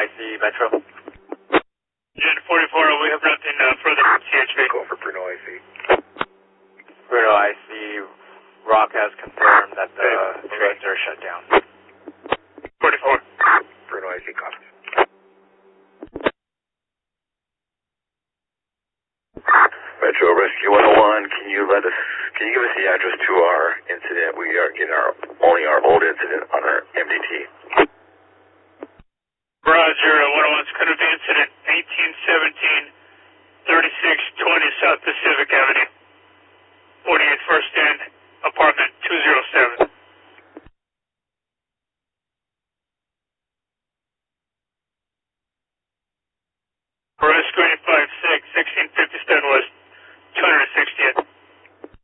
IC Metro. Jet 44, we have nothing further from CHV. Go for Bruno IC. Bruno IC, Rock has confirmed that the trains are shut down. 44. Bruno IC copies. Metro Rescue 101, can you give us the address to our incident? We are getting only our old incident on our MDT. Roger, 101's kind of incident 1817, 3620 South Pacific Avenue, 48th First End.